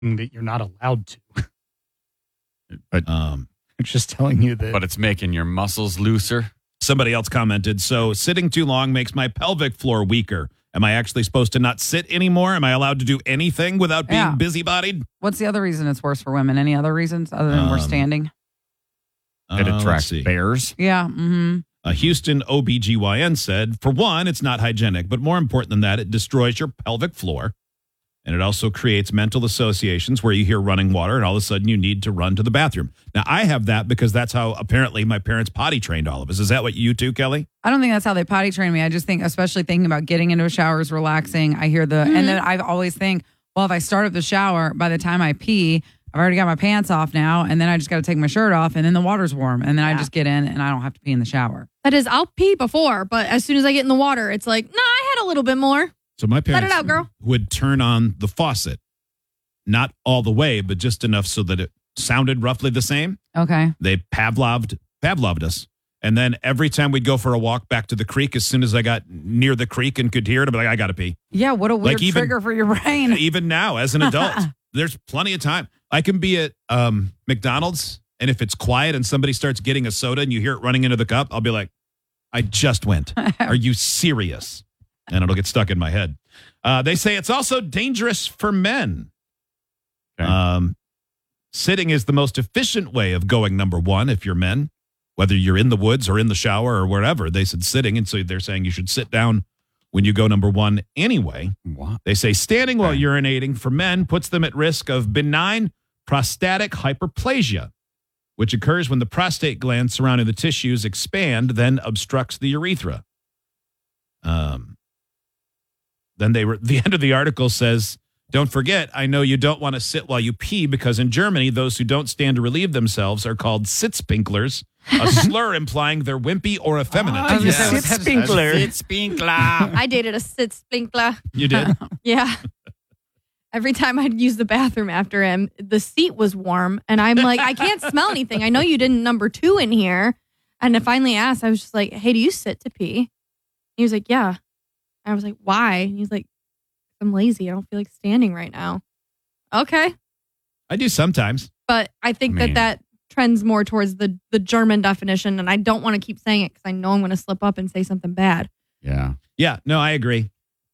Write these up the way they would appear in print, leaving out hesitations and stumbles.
that you're not allowed to. But It's just telling you that. but it's making your muscles looser. Somebody else commented, so sitting too long makes my pelvic floor weaker. Am I actually supposed to not sit anymore? Am I allowed to do anything without being Yeah. busybodied? What's the other reason it's worse for women? Any other reasons other than we're standing? It let's attracts see. bears. Yeah. Mm-hmm. A Houston OBGYN said, for one, it's not hygienic, but more important than that, it destroys your pelvic floor. And it also creates mental associations where you hear running water and all of a sudden you need to run to the bathroom. Now, I have that because that's how apparently my parents potty trained all of us. Is that what you do, Kelly? I don't think that's how they potty train me. I just think, especially thinking about getting into a shower is relaxing. I hear and then I always think, well, if I start up the shower, by the time I pee, I've already got my pants off now, and then I just got to take my shirt off, and then the water's warm, and then I just get in, and I don't have to pee in the shower. That is, I'll pee before, but as soon as I get in the water, it's like, nah, I had a little bit more. So my parents Let it out, girl. would turn on the faucet, not all the way, but just enough so that it sounded roughly the same. Okay. They Pavloved us. And then every time we'd go for a walk back to the creek, as soon as I got near the creek and could hear it, I'd be like, I got to pee. Yeah, what a weird Like trigger for your brain. Even now, as an adult, there's plenty of time. I can be at McDonald's, and if it's quiet and somebody starts getting a soda and you hear it running into the cup, I'll be like, I just went. Are you serious? And it'll get stuck in my head. They say it's also dangerous for men. Okay. Sitting is the most efficient way of going number one if you're men, whether you're in the woods or in the shower or wherever. They said sitting, and so they're saying you should sit down when you go number one anyway. What? They say standing while urinating for men puts them at risk of benign prostatic hyperplasia, which occurs when the prostate gland surrounding the tissues expand, then obstructs the urethra. Then the end of the article says, don't forget, I know you don't want to sit while you pee because in Germany, those who don't stand to relieve themselves are called sitzpinklers, a slur implying they're wimpy or effeminate. Sitzpinkler. I dated a sitzpinkler. You did? Yeah. Every time I'd use the bathroom after him, the seat was warm. And I'm like, I can't smell anything. I know you didn't number 2 in here. And I finally asked, I was just like, hey, do you sit to pee? He was like, yeah. I was like, why? And he's like, I'm lazy. I don't feel like standing right now. Okay. I do sometimes. But I think that trends more towards the German definition. And I don't want to keep saying it because I know I'm going to slip up and say something bad. Yeah. Yeah. No, I agree.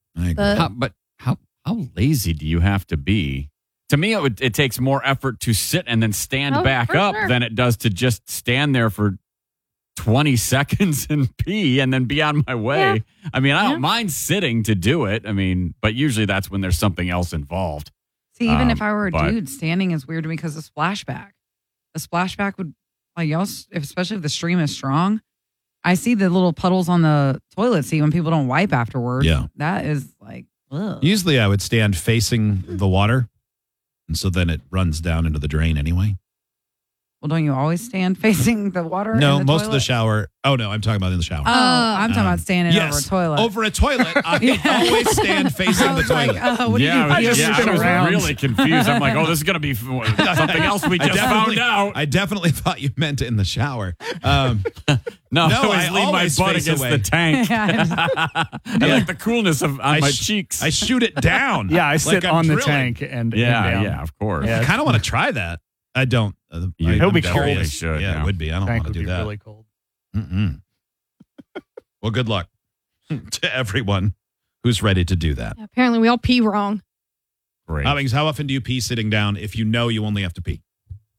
How lazy do you have to be? To me, it takes more effort to sit and then stand back up than it does to just stand there for 20 seconds and pee and then be on my way. Yeah. I mean, I don't mind sitting to do it. I mean, but usually that's when there's something else involved. See, even if I were a dude, standing is weird to me because of splashback. The splashback would, like, especially if the stream is strong. I see the little puddles on the toilet seat when people don't wipe afterwards. Yeah. That is like, ugh. Usually I would stand facing the water, and so then it runs down into the drain anyway. Well, don't you always stand facing the water? No, in the most toilet? of the shower. Oh, no, I'm talking about in the shower. Oh, I'm talking about standing over a toilet. Over a toilet. I always stand facing the toilet. What do you do? I You was just spin around. really confused. I'm like, oh, this is going to be something else we just found out. I definitely thought you meant in the shower. No, I always I lean my always butt face against away. the tank. Yeah. I like the coolness on my cheeks. I shoot it down. Yeah, I sit like I'm on the drilling. tank and yeah, down. yeah, of course. Yeah. I kind of want to try that. I don't. He'll be I'm cold. curious. Should, yeah, yeah. it would be. I don't Tank want to would do be that. really cold. Mm-mm. Well, good luck to everyone who's ready to do that. Yeah, apparently we all pee wrong. Great. Hubbings, how often do you pee sitting down if you know you only have to pee?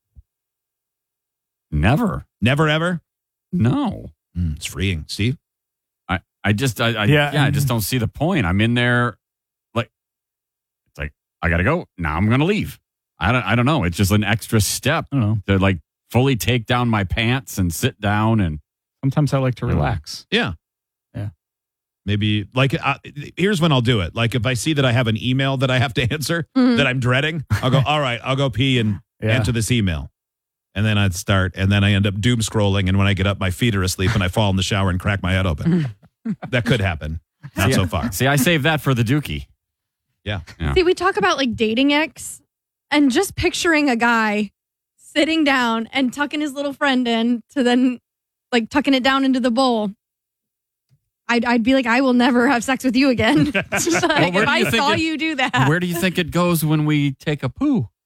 Never. Never, ever? No. It's freeing. Steve? I just don't see the point. I'm in there, like, it's like, I got to go. Now I'm going to leave. I don't know. It's just an extra step I don't know. to, like, fully take down my pants and sit down and. Sometimes I like to relax. Yeah. Yeah. Maybe, like, here's when I'll do it. Like, if I see that I have an email that I have to answer that I'm dreading, I'll go, all right, I'll go pee and answer this email. And then I'd start, and then I end up doom scrolling. And when I get up, my feet are asleep and I fall in the shower and crack my head open. That could happen. Not so far. See, I saved that for the Dookie. Yeah. See, we talk about like dating ex and just picturing a guy sitting down and tucking his little friend in to then like tucking it down into the bowl. I'd be like, I will never have sex with you again. Like, where if do I you think saw it- you do that. Where do you think it goes when we take a poo?